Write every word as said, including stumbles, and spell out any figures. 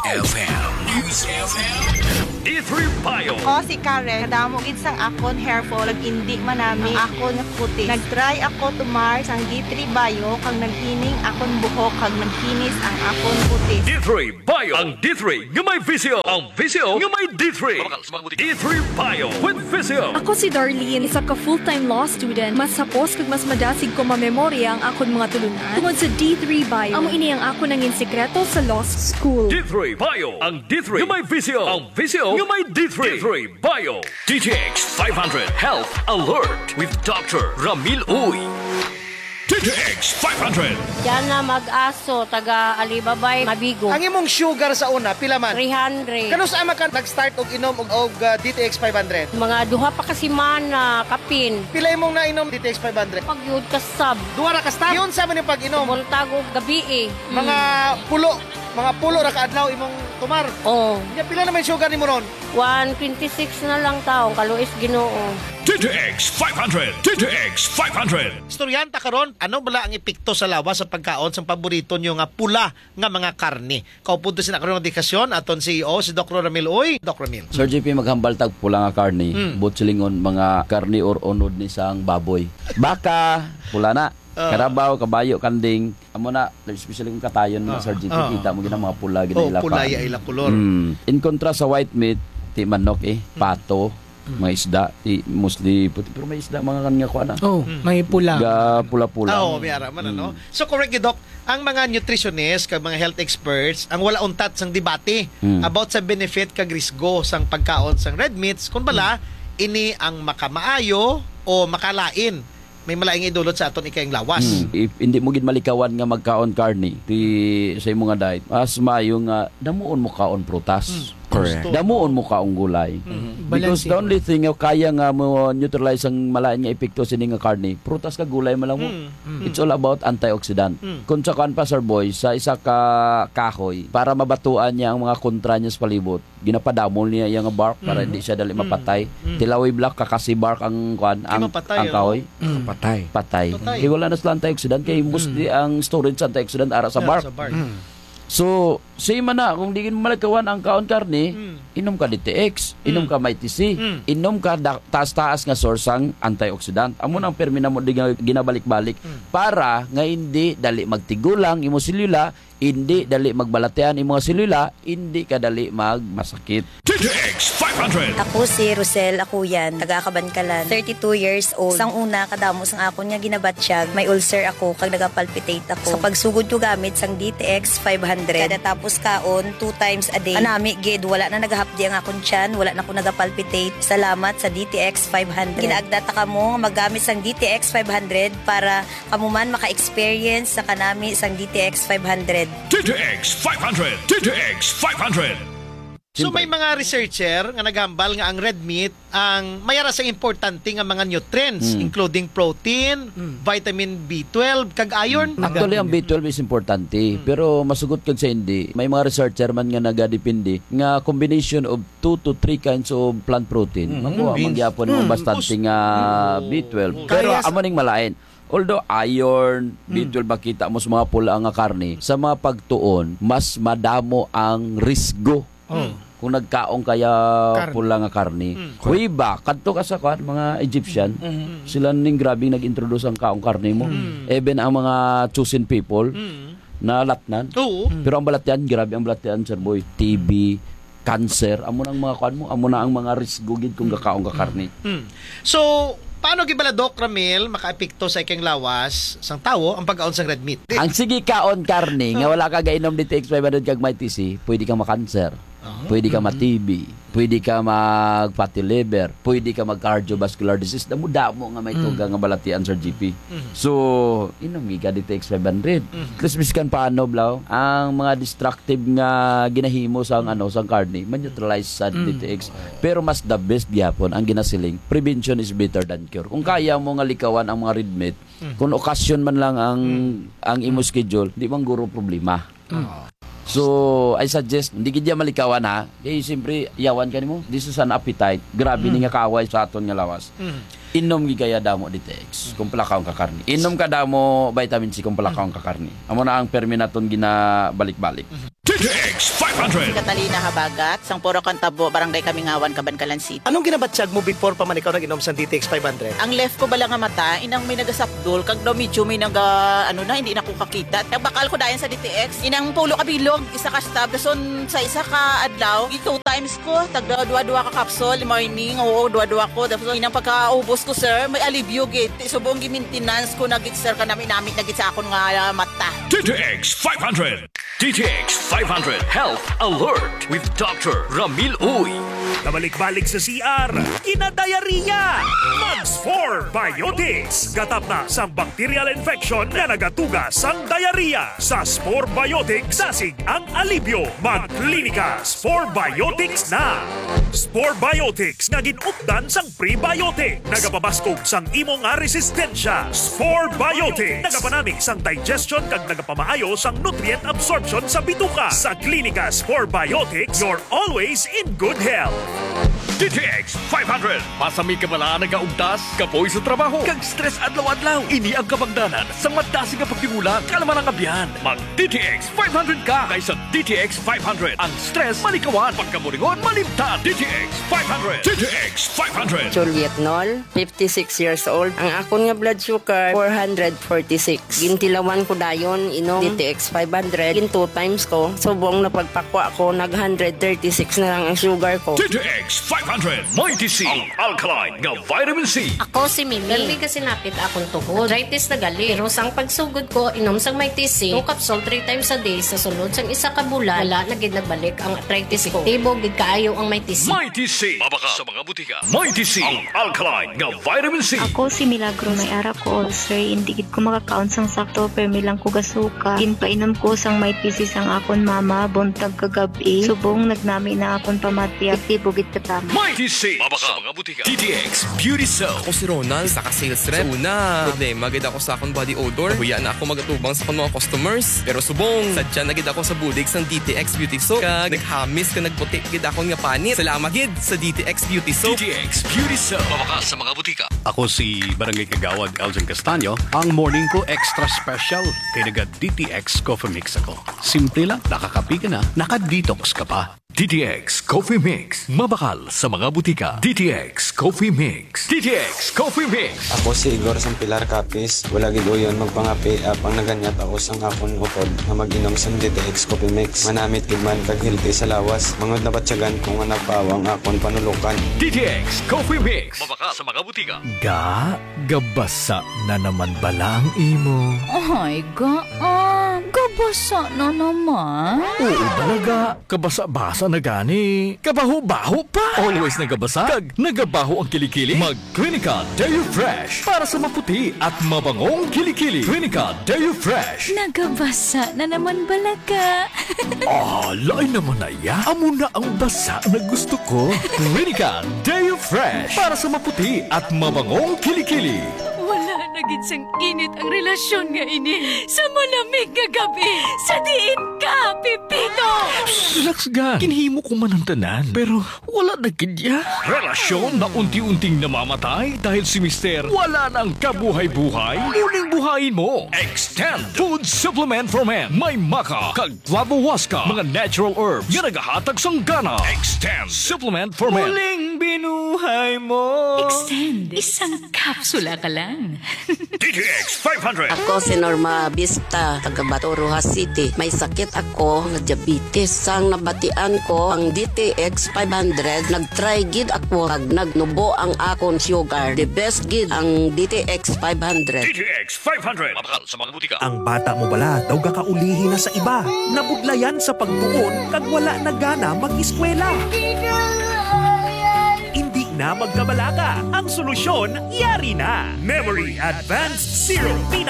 F M. News F M. D three Bio. Ako si Karen, kadamo gid sang akon hair fall, ag indi manami akon nga puti. Nagtry ako tumar sang D three Bio kang naghining akon buhok kag nagkinis ang akon puti. D three Bio. Ang D three nga may visio. Ang visio nga may D three. D three Bio with visio. Ako si Darlene, isa ka full-time law student. Mas hapos kag mas madasig ko mamemorya ang akon mga tulunan. Tungod sa D three Bio, amo ini ang ako nangin sekreto sa law school. D three Bio. Ang D three nga may visio. Ang visio nga may D three. D three Bio. D T X five hundred Health Alert with Doctor Ramil Uy. D T X five hundred. Diyan na mag-aso, taga Alibabay, Mabigo. Ang imong sugar sa una, pila man? three hundred. Kano sa ama ka nag-start og inom og, og uh, D T X five hundred? Mga duha pa kasi man na kapin. Pila imong nainom D T X five hundred? Pag yun ka sab, Duha ra ka stop. Yun sa man yung pag-inom. multago gabi eh. Mga pulo, mga pulo ra ka adlaw imong tumar. Oh, Ya pila naman sugar nimo ron? one twenty-six na lang taong, kaluis Ginoo. D T X five hundred. D T X five hundred. Istoryanta karon, ano bala ang epekto sa lawas sa pagkaon sa paborito nyo nga pula nga mga karne? Kaupunto sin karon ng dikasyon aton C E O si Doctor Ramil Uy. Doc Ramil. Sir J P, maghambal tag pula nga karni. Mm. Butsilingon mga karni or unod ni sang baboy. Baka, pula na. Uh, Karabaw, kabayo, kanding. Amo na, especially kung katayon Uh, uh, Sir J P, uh, kita mo gina mga pula, gina Oh, ila pula pa. ya ila kulor. Mm. In contrast sa white meat, ti manok eh, pato, mga isda, ti mostly puti. Pero may isda, mga kanya ko na. Oh, may pula. Ga pula-pula. Ah, oh, may ara man ano. So correct you, Doc. Ang mga nutritionists kag mga health experts ang wala untat sang debate Mm. about sa benefit kag risgo sang pagkaon sang red meats kun bala ini ang makamaayo o makalain. May malaing idulot sa aton ikaing lawas. Mm. If hindi mo gid malikawan nga magkaon karni ti sa imong nga diet, as maayo nga damuon mo kaon prutas. Correct. Damuon mo kaong gulay. Because Balanse. the only thing nga kaya nga mo neutralize ang malain nga epekto sini nga karni, prutas ka gulay man lang mo. It's all about antioxidant. Kung sa kan pa sir boy, sa isa ka kahoy, para mabatuan niya ang mga kontra niya sa palibot, ginapadamol niya yung bark para hindi siya dali mapatay. Tilawi black kakasi bark ang kwan, ang, mapatay, ang kahoy. Patay. Patay. Patay. Kaya wala na sila antioxidant, kaya mostly ang storage sa antioxidant ara sa bark. Sa bark. So, same man na, kung di malakawan ang kaon karni, Mm. inom ka D T X, inom ka may T C, Mm. inom ka da- taas-taas nga source ang antioxidant. Amo nang permina mo di nga ginabalik-balik para nga hindi dali magtigulang imo selula, hindi dali magbalatean imo selula, hindi ka dali magmasakit. D T X five hundred. Ako si Rosel Akuyan, taga Kabankalan, thirty-two years old. Sang una, kadamo sang ako niya ginabatsyag, may ulcer ako, kag nagapalpitate ako. Sa pagsugod ko gamit sang D T X five hundred, kada tapos kaon, two times a day. Anami, gid, wala na nagahapdi ang akong tiyan, wala na ako nagapalpitate. Salamat sa D T X five hundred. Ginaagdata ka mo, magamit sang D T X five hundred para kamuman maka-experience sa kanami sang D T X five hundred. D T X five hundred. D T X five hundred. So may mga researcher nga naghambal nga ang red meat ang mayara sa importante nga mga nutrients Mm. including protein, vitamin B twelve kag iron. Actually, ang B twelve is importante, pero masugot kag sa hindi. May mga researcher man nga nagadepende nga combination of two to three kinds of plant protein. Makuha mangyapon mo bastante nga B twelve. Pero Kaya sa- amo ning malain. Although iron, B twelve makita mo sa mga pula nga karne, sa mga pagtuon, mas madamo ang risgo. Kung nagkaong kaya Karne. pula nga karne. Way back, kadto ka sa kwan, mga Egyptian, sila ning grabing nag-introduce ang kaong karne mo. Even ang mga chosen people na latnan. Oo. Pero ang balatian, grabe ang balatian, sir boy. T B, cancer, amo na ang mga kwan mo, amo na ang mga risgo gid kung kakaong ka karne. Mm. So, paano gibala Doc Ramil makaepekto sa ikang lawas sang tawo ang pagkaon sang red meat? Ang sige kaon karne, nga wala ka gainom D T X five hundred kag may T C, pwede kang makanser. Pwede ka ma-T B, pwede ka mag-fatty liver, pwede ka mag-cardiovascular disease. Damo-damo nga may tuga nga balatian sa G P. So, inom ka D T X five hundred. Kasi biskan paano, Blaw, ang mga destructive nga ginahimo sa ano sa karne, man-neutralize sa D T X. Pero mas the best gyapon ang ginasiling, prevention is better than cure. Kung kaya mo nga likawan ang mga red meat, kung okasyon man lang ang ang imo schedule, di man guro problema. So, I suggest, hindi gid malikawan ha. Kaya siyempre, yawan ka nimo. This is an appetite. Grabe ni nga kaaway sa aton nga lawas. Inom gi kaya damo D T X kung palakaw ka karni. Inom ka damo vitamin C kung palakaw ka karni. Amo na ang perminaton ginabalik-balik. T T X five hundred. Catalina Habagat, sang Puro Kantabo, Barangay Kamingawan, Cabancalan City. Anong ginabatsyag mo before pa man ikaw nag-inom sa D T X five hundred? Ang left ko bala nga mata, inang may nagasapdol, kag daw medyo may naga, ano na, hindi na ko kakita. Kag bakal ko dayan sa D T X, inang pulo ka bilog, isa ka stab, kason sa isa ka adlaw, two times ko, tag dua-dua ka capsule, morning, oo, dua-dua ko. Tapos inang pagkaubos ko, sir, may alibyo git. So buong gi-maintenance ko, nagit sir, ka namin namin, nagit sa akon nga uh, mata. T T X five hundred. T T X five hundred Health Alert with Doctor Ramil Uy. Kabalik-balik sa C R, kinadayariya! Mags four Biotics. Gatap na sa bacterial infection na nagatuga sang diarrhea. Sa Spore Biotics, dasig ang alibyo. Mag-klinika Spore Biotics na. Spore Biotics nga ginupdan sang prebiotic. Nagapabaskog sang imo nga resistensya. Spore Biotics. Nagapanami sang digestion kag nagapamaayo sang nutrient absorption sa bituka. Sa klinika Spore Biotics, you're always in good health. T T X five hundred. Pasami ka bala nagaugdas, kapoy sa trabaho, kag stress adlaw-adlaw. Ini ang kabagdanan sa madasi nga pagtigulang kalaman ang abyan. Mag T T X five hundred ka kaysa D T X five hundred. Ang stress malikawan, pagkamuringon malimtan. D T X five hundred. D T X five hundred. Juliet Nol, fifty-six years old. Ang akon nga blood sugar, four forty-six. Gintilawan ko dayon, inom D T X five hundred. Gin two times ko. Subong na pagpakwa ko, nag one thirty-six na lang ang sugar ko. T T X five hundred. Mighty C. Ang alkaline nga vitamin C. Ako si Mimi. Gali kasi napit akong tuhod. Arthritis na gali. Pero sang pagsugod ko, inom sang Mighty C. Two capsule three times a day. Sa sunod sang isa ka bulan, wala na gid nagbalik ang arthritis ko. Tibo gid kaayo ang Mighty C. Mighty C. Mabaka sa mga butika. Mighty C. Ang alkaline nga vitamin C. Ako si Milagro. May ara ko ulcer. Hindi gid ko makakaon sang sakto. Pero milang ko gasuka. Ginpainom ko sang Mighty C sang akon mama. Buntag kagabi. Subong nagnami na akon pamati. Tibo gid katama. Mighty C. Mabaka sa mga butika. D T X Beauty Soap. Ako si Ronald, saka sales rep. Una, problema gid ako sa akong body odor. Huya na ako magatubang sa akong mga customers. Pero subong, sadya na gid ako sa bulig sang D T X Beauty Soap. Kag naghamis ka nagputi gid ako nga panit. Salamat gid sa D T X Beauty Soap. D T X Beauty Soap. Mabaka sa mga butika. Ako si Barangay Kagawad Elgin Castaño. Ang morning ko extra special. Kaya naga D T X Coffee Mix ako. Simple lang, nakakapi ka na, naka-detox ka pa. D T X Coffee Mix. Mabakal sa mga butika. D T X Coffee Mix. D T X Coffee Mix. Ako si Igor Sampilar Capis. Wala gid uyon magpangapi up ang naganyat ako sang akon utod na mag-inom sa D T X Coffee Mix. Manamit gid man kag healthy sa lawas. Mangod na batyagan kung nga nagpawang akon panulukan. D T X Coffee Mix. Mabakal sa mga butika. Ga, gabasa na naman balang imo. Ay, ga, ah, gabasa na naman. Oo talaga, kabasa-basa na gani. Kabaho-baho pa. Always nagabasa, kag nagabaho ang kilikili. Mag-Clinica Deo Fresh para sa maputi at mabangong kilikili. Clinica Deo Fresh. Nagabasa na naman balaga. Ah, lain naman na ya. Amo na ang basa na gusto ko. Clinica Deo Fresh para sa maputi at mabangong kilikili. Wala na gid sang init ang relasyon nga ini sa malamig nga gabi. Sa diin ka, Pipito! Relax ga. Kinhimo ko man ang tanan. Pero wala na gid ya. Relasyon na unti-unting namamatay dahil si Mister wala nang kabuhay-buhay. Muling buhayin mo. Extend Food Supplement for Men. May maka, kag flavowaska, mga natural herbs nga nagahatag sang gana. Extend Supplement for Men. Muling binuhay mo. Extend. Isang kapsula ka lang. D T X five hundred. Ako si Norma Vista, taga Bato, Rojas City. May sakit ako nga diabetes. Sang nabatian ko ang D T X five hundred, nag-try gid ako kag nagnubo ang akon sugar. The best gid ang D T X five hundred. D T X five hundred. Mabakal sa mga butika. Ang bata mo bala, daw gakaulihi na sa iba. Nabudlayan sa pagtuon, kag wala na gana mag-eskwela. Hindi na magkabalaka. Ang solusyon, yari na. Memory Advanced Zero.